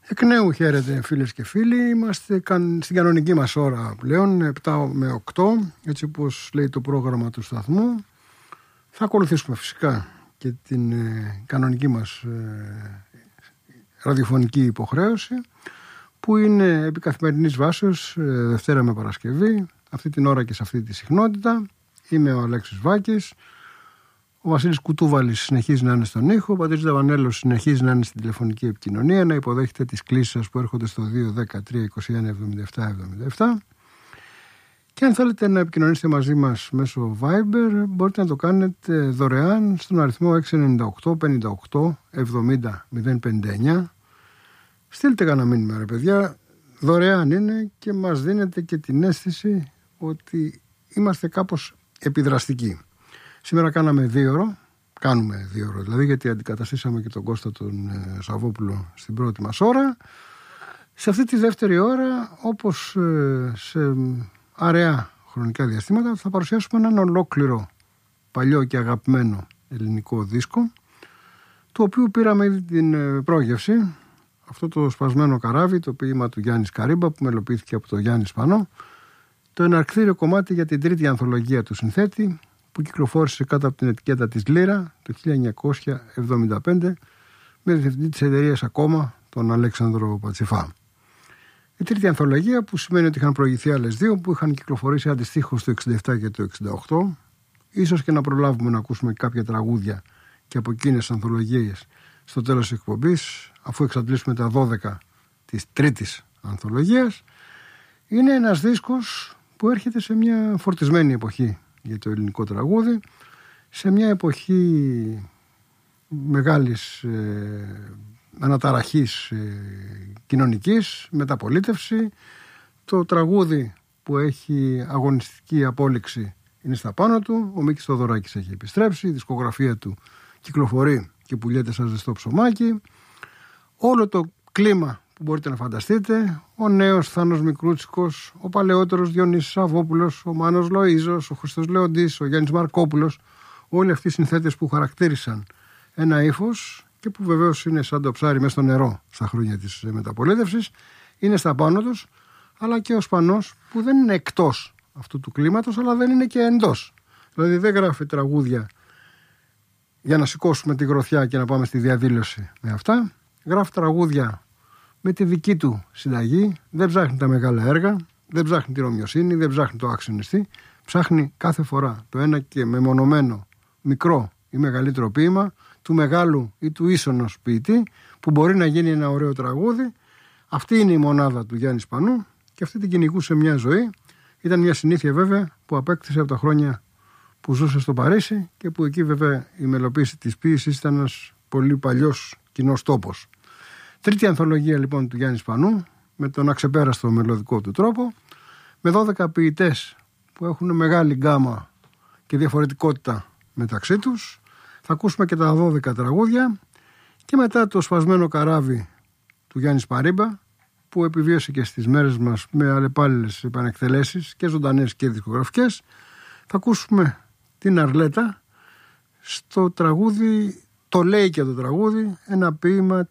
Εκ νέου χαίρετε φίλες και φίλοι, είμαστε στην κανονική μας ώρα πλέον, 7 με 8, έτσι όπως λέει το πρόγραμμα του σταθμού. Θα ακολουθήσουμε φυσικά και την κανονική μας ραδιοφωνική υποχρέωση, που είναι επί καθημερινής βάσεως, Δευτέρα με Παρασκευή, αυτή την ώρα και σε αυτή τη συχνότητα. Είμαι ο Αλέξης Βάκης. Ο Βασίλης Κουτούβαλης συνεχίζει να είναι στον ήχο. Ο Πατήρης Δαβανέλος συνεχίζει να είναι στην τηλεφωνική επικοινωνία, να υποδέχεται τις κλήσεις σας που έρχονται στο 2-10-3-21-77-77. Και αν θέλετε να επικοινωνήσετε μαζί μας μέσω Viber, μπορείτε να το κάνετε δωρεάν στον αριθμό 698 58 70 059. Στείλτε κανένα μήνυμα, ρε παιδιά. Δωρεάν είναι και μας δίνετε και την αίσθηση ότι είμαστε κάπως επιδραστικοί. Σήμερα κάνουμε 2 ώρο δηλαδή, γιατί αντικαταστήσαμε και τον Κώστα τον Σαββόπουλο στην πρώτη μας ώρα. Σε αυτή τη δεύτερη ώρα, όπως σε αραιά χρονικά διαστήματα, θα παρουσιάσουμε έναν ολόκληρο παλιό και αγαπημένο ελληνικό δίσκο, του οποίου πήραμε ήδη την πρόγευση, αυτό το σπασμένο καράβι, το ποίημα του Γιάννη Καρύμπα, που μελοποιήθηκε από τον Γιάννη Σπανό, το εναρκτήριο κομμάτι για την τρίτη ανθολογία του συνθέτη, που κυκλοφόρησε κάτω από την ετικέτα της Λύρα το 1975 με διευθυντή της εταιρείας ακόμα τον Αλέξανδρο Πατσιφά. Η τρίτη ανθολογία, που σημαίνει ότι είχαν προηγηθεί άλλες 2 που είχαν κυκλοφορήσει αντιστοίχως το 67 και το 68. Ίσως και να προλάβουμε να ακούσουμε κάποια τραγούδια και από εκείνες τις ανθολογίες στο τέλος της εκπομπής, αφού εξαντλήσουμε τα 12 της τρίτης ανθολογίας. Είναι ένας δίσκος που έρχεται σε μια φορτισμένη εποχή για το ελληνικό τραγούδι, σε μια εποχή μεγάλης αναταραχής κοινωνικής, μεταπολίτευση. Το τραγούδι που έχει αγωνιστική απόλυξη είναι στα πάνω του. Ο Μίκης Θοδωράκης έχει επιστρέψει, η δισκογραφία του κυκλοφορεί και πουλιέται σαν ζεστό ψωμάκι. Όλο το κλίμα που μπορείτε να φανταστείτε, ο νέος Θάνος Μικρούτσικος, ο παλαιότερος Διονύσης Σαββόπουλος, ο Μάνος Λοΐζος, ο Χριστός Λεοντής, ο Γιάννης Μαρκόπουλος, όλοι αυτοί οι συνθέτες που χαρακτήρισαν ένα ύφος και που βεβαίως είναι σαν το ψάρι μέσα στο νερό στα χρόνια της μεταπολίτευσης, είναι στα πάνω τους, αλλά και ο Σπανός, που δεν είναι εκτός αυτού του κλίματος, αλλά δεν είναι και εντός. Δηλαδή δεν γράφει τραγούδια για να σηκώσουμε τη γροθιά και να πάμε στη διαδήλωση με αυτά. Γράφει τραγούδια με τη δική του συνταγή, δεν ψάχνει τα μεγάλα έργα, δεν ψάχνει τη Ρωμιοσύνη, δεν ψάχνει το άξιονιστή, ψάχνει κάθε φορά το ένα και μεμονωμένο μικρό ή μεγαλύτερο ποίημα του μεγάλου ή του ίσονος ποιητή, που μπορεί να γίνει ένα ωραίο τραγούδι. Αυτή είναι η μονάδα του Γιάννη Σπανού και αυτή την κυνηγούσε μια ζωή. Ήταν μια συνήθεια βέβαια που απέκτησε από τα χρόνια που ζούσε στο Παρίσι και που εκεί βέβαια η μελοποίηση της ποίησης ήταν ένας πολύ παλιός κοινός τόπος. Τρίτη ανθολογία λοιπόν του Γιάννη Σπανού, με τον αξεπέραστο μελωδικό του τρόπο, με 12 ποιητές που έχουν μεγάλη γκάμα και διαφορετικότητα μεταξύ τους. Θα ακούσουμε και τα 12 τραγούδια και μετά το σπασμένο καράβι του Γιάννη Παρύμπα, που επιβίωσε και στις μέρες μας με αλλεπάλληλες επανεκτελέσεις και ζωντανές και δισκογραφικές. Θα ακούσουμε την Αρλέτα στο τραγούδι, το λέει και το τραγούδι, ένα ποίημα